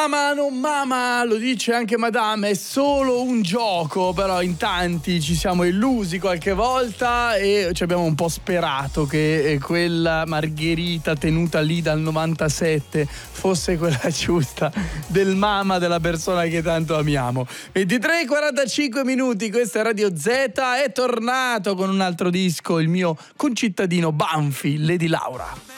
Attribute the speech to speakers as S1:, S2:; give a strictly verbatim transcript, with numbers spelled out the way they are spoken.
S1: Mama, non mama, lo dice anche Madame, è solo un gioco, però in tanti ci siamo illusi qualche volta e ci abbiamo un po' sperato che quella margherita tenuta lì dal novantasette fosse quella giusta del mama della persona che tanto amiamo. ventitré e quarantacinque minuti, questa è Radio Z, è tornato con un altro disco il mio concittadino Banfi, Lady Laura.